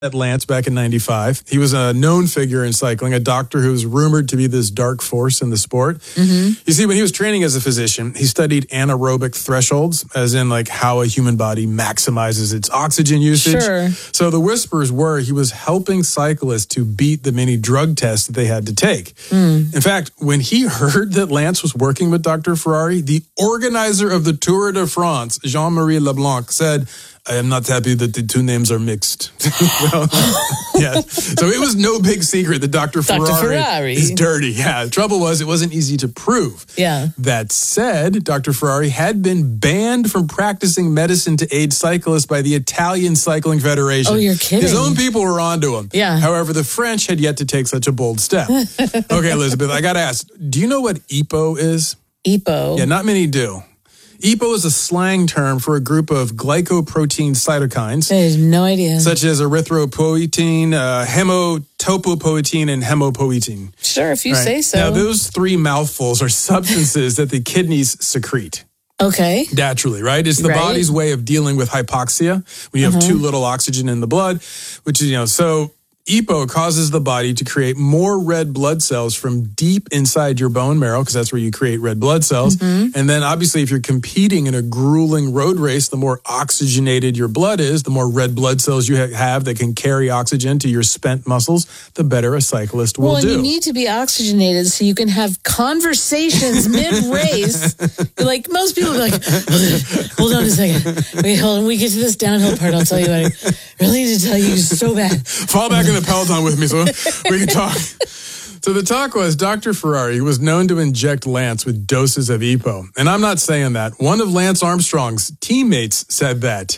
at Lance back in 95. He was a known figure in cycling, a doctor who was rumored to be this dark force in the sport. Mm-hmm. You see, when he was training as a physician, he studied anaerobic thresholds, as in like how a human body maximizes its oxygen usage. Sure. So the whispers were he was helping cyclists to beat the many drug tests that they had to take. In fact, when he heard that Lance was working with Dr. Ferrari, the organizer of the Tour de France, Jean-Marie Leblanc, said, "I am not happy that the two names are mixed." Well, yeah. So it was no big secret that Dr. Ferrari is dirty. Yeah. The trouble was it wasn't easy to prove. Yeah. That said, Dr. Ferrari had been banned from practicing medicine to aid cyclists by the Italian Cycling Federation. Oh, you're kidding. His own people were onto him. Yeah. However, the French had yet to take such a bold step. Okay, Elizabeth, I got to ask, do you know what EPO is? EPO? Yeah, not many do. EPO is a slang term for a group of glycoprotein cytokines. I have no idea. Such as erythropoietin, hematopoietin, and hemopoietin. Sure, if you say so. Now, those three mouthfuls are substances that the kidneys secrete. Okay. Naturally, right? It's the body's way of dealing with hypoxia when you have too little oxygen in the blood, which is, so EPO causes the body to create more red blood cells from deep inside your bone marrow, because that's where you create red blood cells. And then obviously if you're competing in a grueling road race, the more oxygenated your blood is, the more red blood cells you have that can carry oxygen to your spent muscles, the better a cyclist will do. Well, you need to be oxygenated so you can have conversations mid-race. Like, most people are like, hold on a second. Wait, hold on. When we get to this downhill part, I'll tell you what I really need to tell you so bad. Fall back in the Peloton with me so we can talk. So the talk was Dr. Ferrari was known to inject Lance with doses of EPO. And I'm not saying that. One of Lance Armstrong's teammates said that.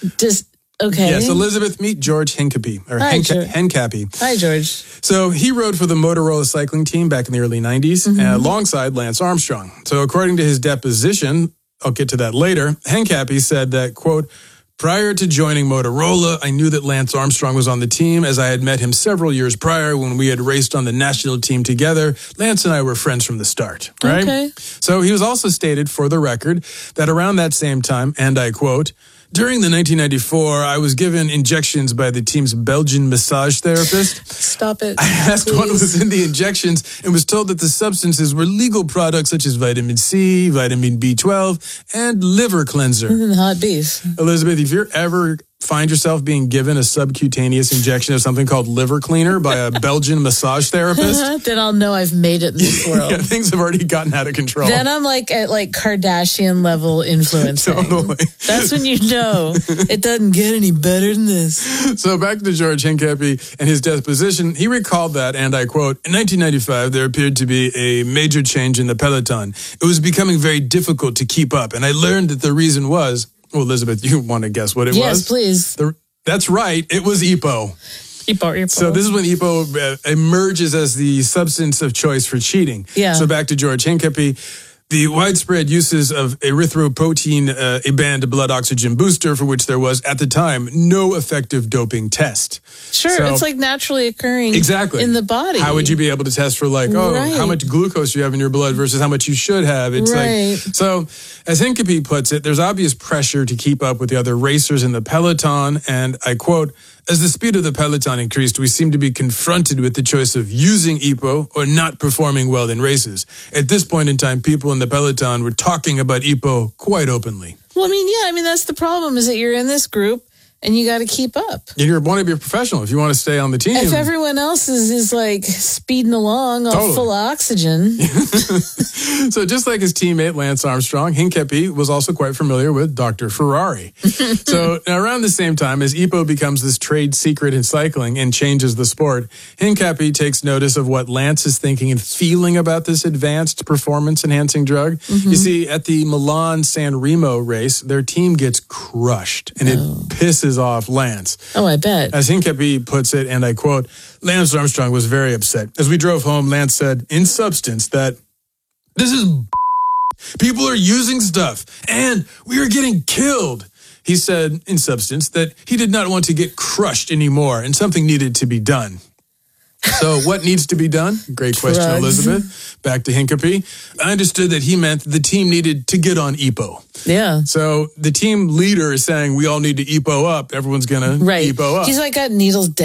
Okay. Yes, Elizabeth, meet George Hincapie. Hincapie. Hi, George. So he rode for the Motorola cycling team back in the early 90s alongside Lance Armstrong. So according to his deposition, I'll get to that later, Hincapie said that, quote, "Prior to joining Motorola, I knew that Lance Armstrong was on the team, as I had met him several years prior when we had raced on the national team together. Lance and I were friends from the start." Right? Okay. So he was also stated, for the record, that around that same time, and I quote, "During the 1994, I was given injections by the team's Belgian massage therapist. Stop it. I asked what was in the injections and was told that the substances were legal products such as vitamin C, vitamin B12, and liver cleanser." Hot beef. Elizabeth, if you're ever find yourself being given a subcutaneous injection of something called liver cleaner by a Belgian massage therapist, then I'll know I've made it in this world. Yeah, things have already gotten out of control. Then I'm like at Kardashian level influencing. Totally. That's when you know it doesn't get any better than this. So back to George Hincapie and his deposition. He recalled that, and I quote, "In 1995, there appeared to be a major change in the peloton. It was becoming very difficult to keep up, and I learned that the reason was..." Well, Elizabeth, you want to guess what it was? Yes, please. That's right. It was EPO. EPO. So this is when EPO emerges as the substance of choice for cheating. Yeah. So back to George Hincapie. The widespread uses of erythropoietin, a banned blood oxygen booster, for which there was, at the time, no effective doping test. Sure, So, it's like naturally occurring exactly in the body. How would you be able to test for how much glucose you have in your blood versus how much you should have? It's so as Hincapie puts it, there's obvious pressure to keep up with the other racers in the peloton, and I quote, "As the speed of the peloton increased, we seemed to be confronted with the choice of using EPO or not performing well in races. At this point in time, people in the peloton were talking about EPO quite openly." Well, that's the problem, is that you're in this group and you got to keep up. And you want to be a professional if you want to stay on the team. If everyone else is like speeding along all full of oxygen. So just like his teammate Lance Armstrong, Hincapie was also quite familiar with Dr. Ferrari. So now around the same time as EPO becomes this trade secret in cycling and changes the sport, Hincapie takes notice of what Lance is thinking and feeling about this advanced performance-enhancing drug. You see, at the Milan-San Remo race, their team gets crushed, and it pisses off Lance. Oh, I bet. As Hincapie puts it, and I quote, "Lance Armstrong was very upset. As we drove home, Lance said, in substance, that this is people are using stuff, and we are getting killed. He said, in substance, that he did not want to get crushed anymore, and something needed to be done." So what needs to be done? Great question, Drugs. Elizabeth. Back to Hincapie. I understood that he meant the team needed to get on EPO. Yeah. So the team leader is saying we all need to EPO up. Everyone's going to EPO up. He's like got needles